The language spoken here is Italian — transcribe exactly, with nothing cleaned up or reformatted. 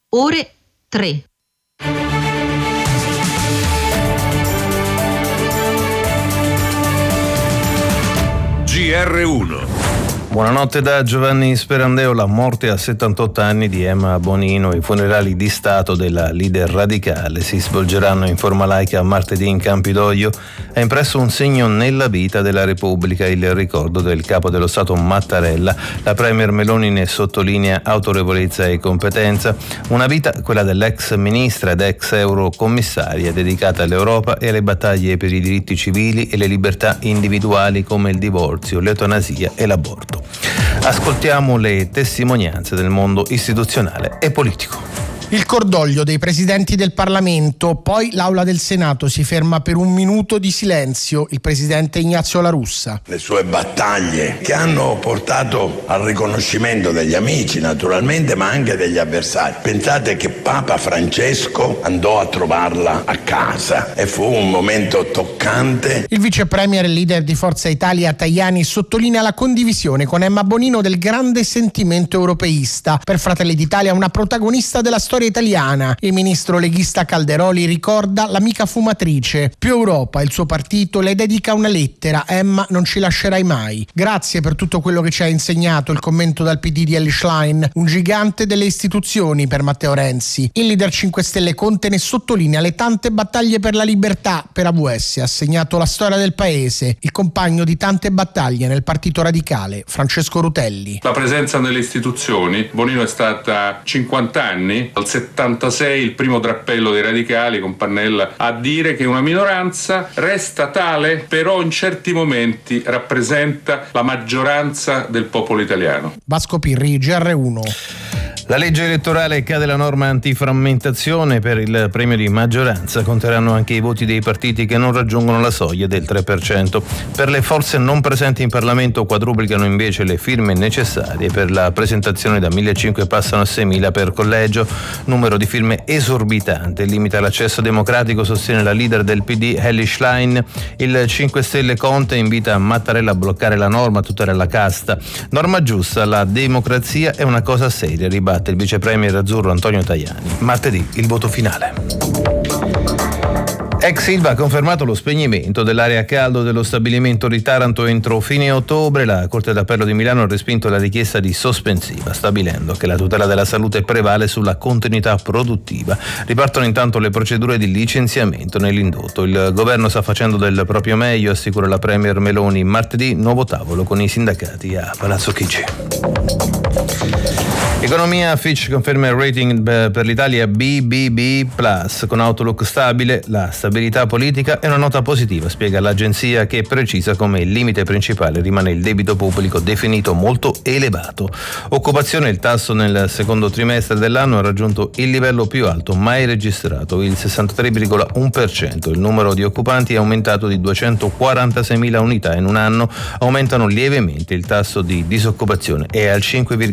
ore tre. G R uno. Buonanotte da Giovanni Sperandeo. La morte a settantotto anni di Emma Bonino. I funerali di Stato della leader radicale si svolgeranno in forma laica martedì in Campidoglio. Ha impresso un segno nella vita della Repubblica il ricordo del capo dello Stato Mattarella. La premier Meloni ne sottolinea autorevolezza e competenza. Una vita, quella dell'ex ministra ed ex eurocommissaria, dedicata all'Europa e alle battaglie per i diritti civili e le libertà individuali come il divorzio, l'eutanasia e l'aborto. Ascoltiamo le testimonianze del mondo istituzionale e politico. Il cordoglio dei presidenti del Parlamento, poi l'Aula del Senato si ferma per un minuto di silenzio. Il presidente Ignazio La Russa. Le sue battaglie che hanno portato al riconoscimento degli amici naturalmente, ma anche degli avversari. Pensate che Papa Francesco andò a trovarla a casa e fu un momento toccante. Il vice premier e leader di Forza Italia Tajani sottolinea la condivisione con Emma Bonino del grande sentimento europeista. Per Fratelli d'Italia una protagonista della storia italiana. Il ministro leghista Calderoli ricorda l'amica fumatrice. Più Europa, il suo partito le dedica una lettera. Emma, non ci lascerai mai. Grazie per tutto quello che ci hai insegnato. Il commento dal P D di Elly Schlein, un gigante delle istituzioni per Matteo Renzi. Il leader cinque Stelle Conte ne sottolinea le tante battaglie per la libertà. Per A V S ha segnato la storia del paese. Il compagno di tante battaglie nel partito radicale, Francesco Rutelli. La presenza nelle istituzioni. Bonino è stata cinquanta anni. Al settantasei il primo drappello dei radicali con Pannella a dire che una minoranza resta tale, però in certi momenti rappresenta la maggioranza del popolo italiano. Vasco Pirri, G R uno. La legge elettorale cade la norma antiframmentazione. Per il premio di maggioranza conteranno anche i voti dei partiti che non raggiungono la soglia del tre per cento. Per le forze non presenti in Parlamento quadruplicano invece le firme necessarie. Per la presentazione da millecinquecento passano a seimila per collegio. Numero di firme esorbitante, limita l'accesso democratico, sostiene la leader del P D Elly Schlein. Il cinque Stelle Conte invita Mattarella a bloccare la norma, tutela la casta. Norma giusta, la democrazia è una cosa seria, ribatte il vice premier azzurro Antonio Tajani. Martedì il voto finale. Ex Ilva ha confermato lo spegnimento dell'area a caldo dello stabilimento di Taranto entro fine ottobre. La Corte d'Appello di Milano ha respinto la richiesta di sospensiva, stabilendo che la tutela della salute prevale sulla continuità produttiva. Ripartono intanto le procedure di licenziamento nell'indotto. Il governo sta facendo del proprio meglio, assicura la premier Meloni. Martedì nuovo tavolo con i sindacati a Palazzo Chigi. Economia, Fitch conferma il rating per l'Italia B B B plus, con outlook stabile. La stabilità politica è una nota positiva, spiega l'agenzia, che precisa come il limite principale rimane il debito pubblico definito molto elevato. Occupazione, il tasso nel secondo trimestre dell'anno ha raggiunto il livello più alto mai registrato, il sessantatré virgola uno per cento. Il numero di occupanti è aumentato di duecentoquarantaseimila unità in un anno, aumentano lievemente. Il tasso di disoccupazione è al cinque virgola